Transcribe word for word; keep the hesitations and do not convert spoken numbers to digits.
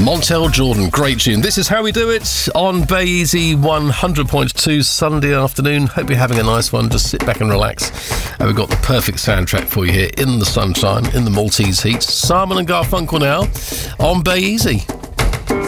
Montel Jordan, great tune. This is how we do it on Bay Easy one hundred point two Sunday afternoon. Hope you're having a nice one. Just sit back and relax. And we've got the perfect soundtrack for you here in the sunshine, in the Maltese heat. Simon and Garfunkel now on Bay Easy.